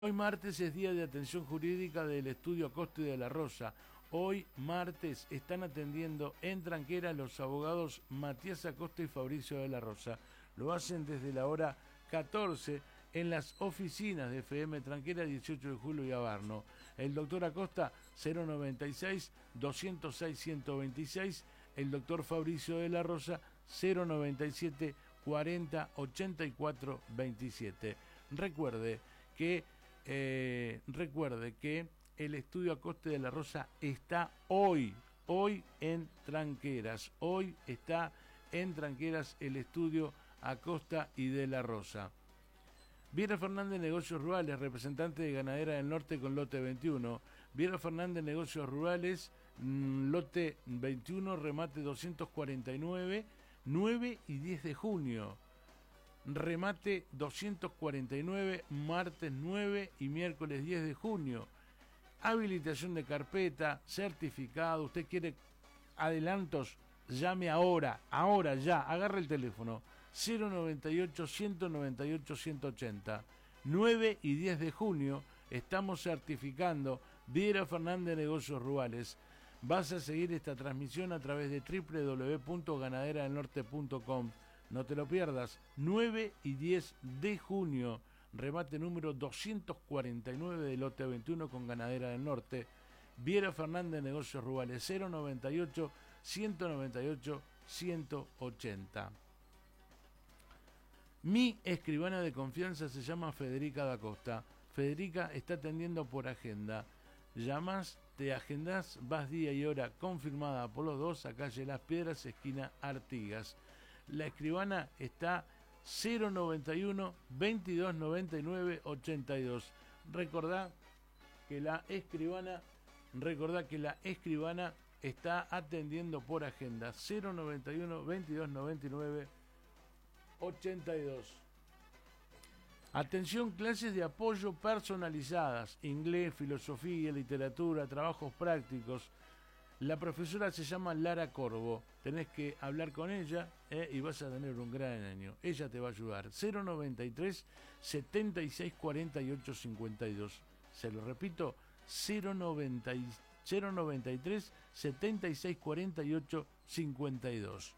Hoy martes es día de atención jurídica del estudio Acosta y de la Rosa. Hoy martes están atendiendo en Tranqueras los abogados Matías Acosta y Fabricio de la Rosa. Lo hacen desde la hora 14 en las oficinas de FM Tranquera 18 de julio y Abarno. El doctor Acosta 096-206-126. El doctor Fabricio de la Rosa 097-40-84-27. Recuerde que el estudio Acosta de la Rosa está hoy en Tranqueras. Hoy está en Tranqueras el estudio Acosta y de la Rosa. Viera Fernández Negocios Rurales, representante de Ganadera del Norte con lote 21. Viera Fernández Negocios Rurales, lote 21, remate 249, 9 y 10 de junio. Remate 249, martes 9 y miércoles 10 de junio. Habilitación de carpeta, certificado. Usted quiere adelantos, llame ahora ya, agarre el teléfono 098-198-180. 9 y 10 de junio estamos certificando Viera Fernández Negocios Rurales. Vas a seguir esta transmisión a través de www.ganaderadelnorte.com. No te lo pierdas, 9 y 10 de junio, remate número 249 del lote 21 con Ganadera del Norte. Viera Fernández Negocios Rurales, 098-198-180. Mi escribana de confianza se llama Federica da Costa. Federica está atendiendo por agenda. Llamas, te agendás, vas día y hora confirmada por los dos a calle Las Piedras, esquina Artigas. La escribana está 091 2299 82. Recordá que la escribana está atendiendo por agenda 091 2299 82. Atención, clases de apoyo personalizadas, inglés, filosofía, literatura, trabajos prácticos. La profesora se llama Lara Corvo. Tenés que hablar con ella y vas a tener un gran año. Ella te va a ayudar. 093 76 48 52. Se lo repito, 093 76 48 52.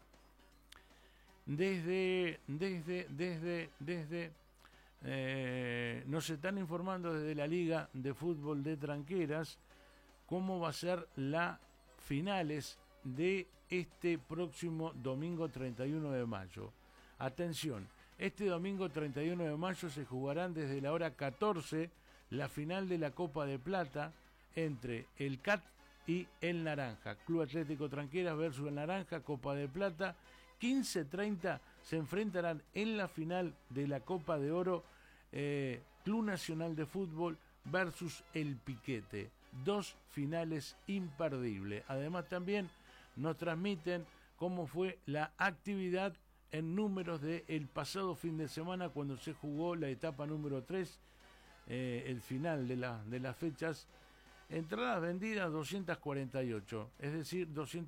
Nos están informando desde la Liga de Fútbol de Tranqueras cómo va a ser la finales de este próximo domingo 31 de mayo. Atención, este domingo 31 de mayo se jugarán desde la hora 14 la final de la Copa de Plata entre el CAT y el Naranja. Club Atlético Tranqueras versus el Naranja, Copa de Plata. 15:30 se enfrentarán en la final de la Copa de Oro Club Nacional de Fútbol versus el Piquete. Dos finales imperdibles. Además también nos transmiten cómo fue la actividad en números del pasado fin de semana cuando se jugó la etapa número 3, el final de las fechas. Entradas vendidas 248, es decir,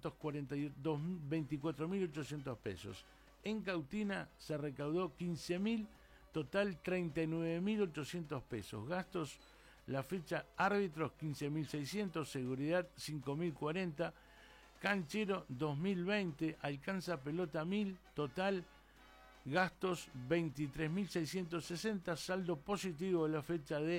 24.800 pesos. En Cautina se recaudó 15.000, total 39.800 pesos. Gastos, la fecha árbitros 15.600, seguridad 5.040, canchero 2.020, alcanza pelota 1.000, total gastos 23.660, saldo positivo de la fecha de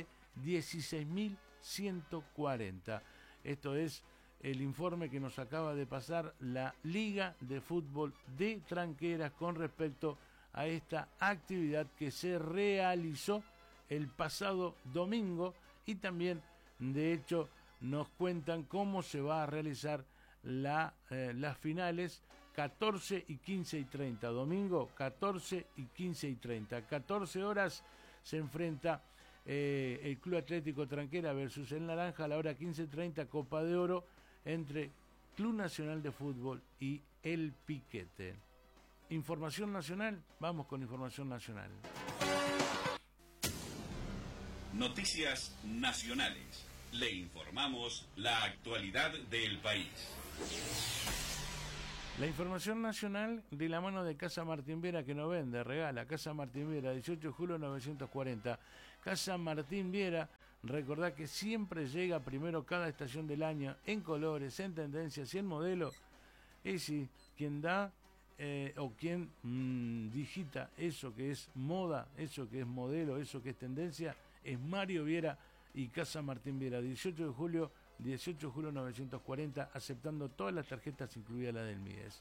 16.140. Esto es el informe que nos acaba de pasar la Liga de Fútbol de Tranqueras con respecto a esta actividad que se realizó el pasado domingo. Y también, de hecho, nos cuentan cómo se va a realizar las finales 14 y 15 y 30. Domingo 14 y 15 y 30. 14 horas se enfrenta el Club Atlético Tranquera versus el Naranja. A la hora 15:30 Copa de Oro entre Club Nacional de Fútbol y el Piquete. Información nacional, vamos con información nacional. Noticias nacionales. Le informamos la actualidad del país. La información nacional de la mano de Casa Martín Vera, que no vende, regala. Casa Martín Vera, 18 de julio 940. Casa Martín Viera, recordá que siempre llega primero cada estación del año en colores, en tendencias y en modelo. Y sí, quien da o quien digita eso que es moda, eso que es modelo, eso que es tendencia, es Mario Viera y Casa Martín Viera. 18 de julio 940, aceptando todas las tarjetas, incluida la del MIDES.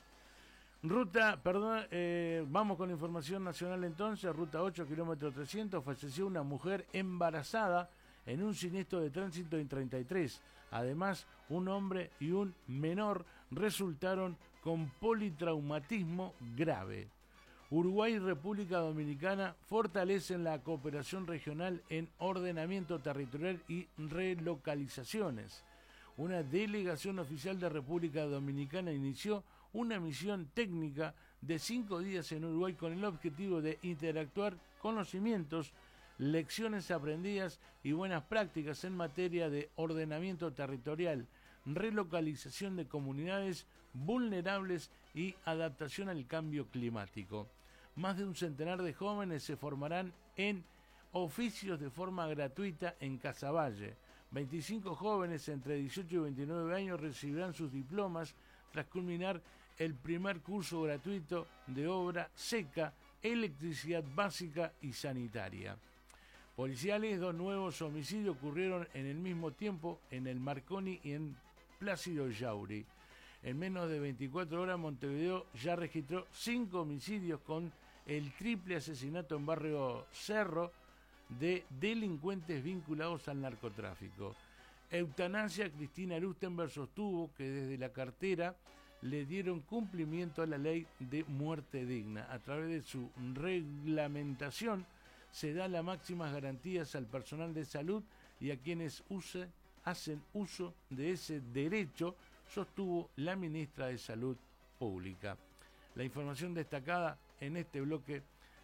Vamos con la información nacional entonces. Ruta 8, kilómetro 300, falleció una mujer embarazada en un siniestro de tránsito en 33. Además, un hombre y un menor resultaron con politraumatismo grave. Uruguay y República Dominicana fortalecen la cooperación regional en ordenamiento territorial y relocalizaciones. Una delegación oficial de República Dominicana inició una misión técnica de 5 días en Uruguay con el objetivo de interactuar conocimientos, lecciones aprendidas y buenas prácticas en materia de ordenamiento territorial, relocalización de comunidades vulnerables y adaptación al cambio climático. Más de un centenar de jóvenes se formarán en oficios de forma gratuita en Casaballe. 25 jóvenes entre 18 y 29 años recibirán sus diplomas tras culminar el primer curso gratuito de obra seca, electricidad básica y sanitaria. Policiales, 2 nuevos homicidios ocurrieron en el mismo tiempo en el Marconi y en Plácido Yauri. En menos de 24 horas Montevideo ya registró 5 homicidios con el triple asesinato en barrio Cerro de delincuentes vinculados al narcotráfico. Eutanasia, Cristina Lustenberg sostuvo que desde la cartera le dieron cumplimiento a la ley de muerte digna. A través de su reglamentación se da las máximas garantías al personal de salud y a quienes hacen uso de ese derecho, sostuvo la ministra de Salud Pública. La información destacada en este bloque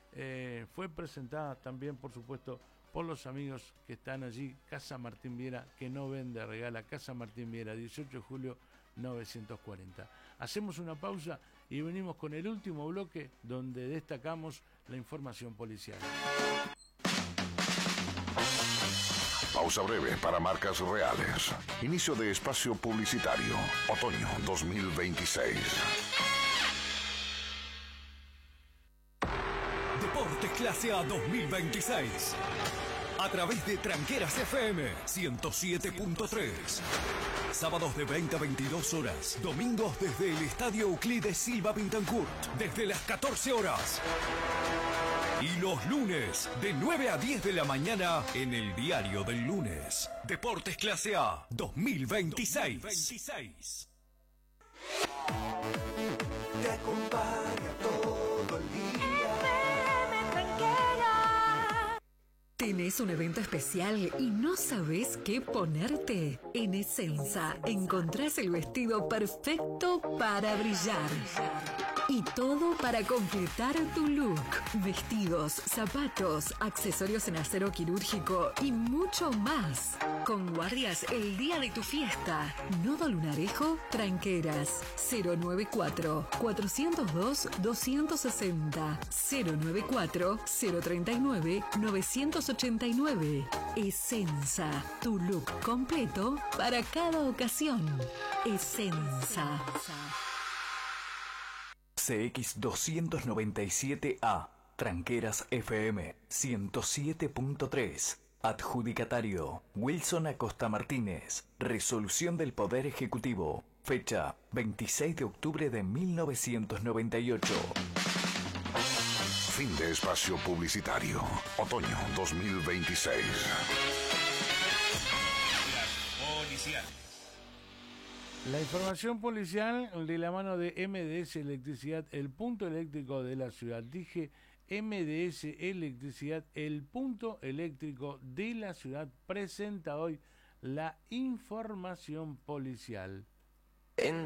fue presentada también, por supuesto, por los amigos que están allí. Casa Martín Viera, que no vende, regala. Casa Martín Viera, 18 de julio 940. Hacemos una pausa y venimos con el último bloque donde destacamos la información policial. Pausa breve para marcas reales. Inicio de espacio publicitario. Otoño 2026. Deportes Clase A 2026. A través de Tranqueras FM 107.3. Sábados de 20 a 22 horas. Domingos desde el Estadio Euclides Silva Pintancourt. Desde las 14 horas. Y los lunes, de 9 a 10 de la mañana, en el Diario del Lunes. Deportes Clase A 2026. Te acompaña todo el día. ¿Tenés un evento especial y no sabés qué ponerte? En Essenza encontrás el vestido perfecto para brillar. Y todo para completar tu look. Vestidos, zapatos, accesorios en acero quirúrgico y mucho más. Con guardias el día de tu fiesta. Nodo Lunarejo, Tranqueras. 094-402-260. 094-039-989. Essenza, tu look completo para cada ocasión. Essenza. CX297A, Tranqueras FM 107.3. Adjudicatario, Wilson Acosta Martínez. Resolución del Poder Ejecutivo. Fecha, 26 de octubre de 1998. Fin de espacio publicitario. Otoño 2026. Policiales. La información policial de la mano de MDS Electricidad, el punto eléctrico de la ciudad. Dije MDS Electricidad, el punto eléctrico de la ciudad, presenta hoy la información policial.